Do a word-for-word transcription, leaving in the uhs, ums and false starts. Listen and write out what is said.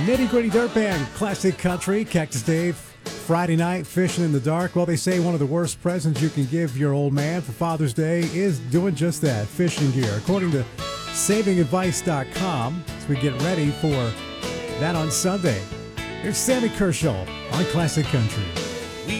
Nitty Gritty Dirt Band, Classic Country, Cactus Dave. Friday night, fishing in the dark. Well, they say one of the worst presents you can give your old man for Father's Day is doing just that, fishing gear. According to saving advice dot com, as we get ready for that on Sunday. Here's Sammy Kershaw on Classic Country.